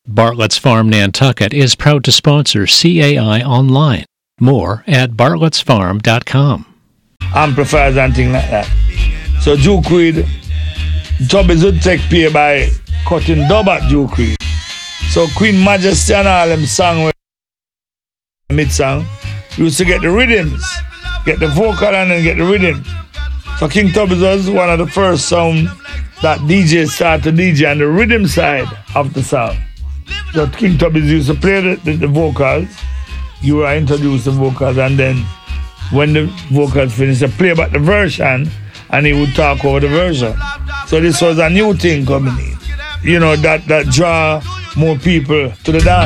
Bartlett's Farm Nantucket is proud to sponsor CAI Online. More at bartlettsfarm.com. Amplifiers and things like that. So Duke Reid, Tubbies would take pay by cutting dub at Duke Reid. So Queen Majesty and all them song mid-song used to get the rhythms, get the vocal and then get the rhythm. So King Tubbies was one of the first sound that DJ started DJ on the rhythm side of the sound. So King Tubbies used to play the vocals, you were introduced the vocals, and then when the vocals finished, they play back the version and he would talk over the version. So this was a new thing coming in, you know, that draw more people to the dance.